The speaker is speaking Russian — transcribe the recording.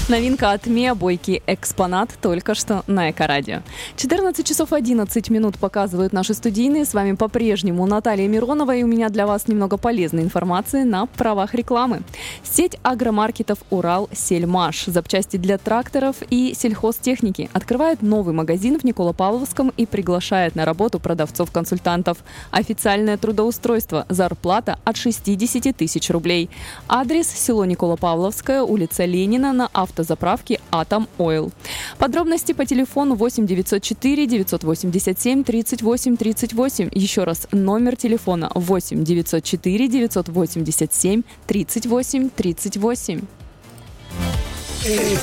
Новинка от МИА, бойкий экспонат, только что на Эко-радио. 14 часов 11 минут показывают наши студийные. С вами по-прежнему Наталья Миронова, и у меня для вас немного полезной информации на правах рекламы. Сеть агромаркетов «Урал-Сельмаш», запчасти для тракторов и сельхозтехники, открывает новый магазин в Николо-Павловском и приглашает на работу продавцов-консультантов. Официальное трудоустройство, зарплата от 60 тысяч рублей. Адрес: село Николо-Павловское, улица Ленина, на автозаправке «Атом Ойл». Подробности по телефону 8 904 987 38 38. Еще раз, номер телефона 8 904 987 38 38.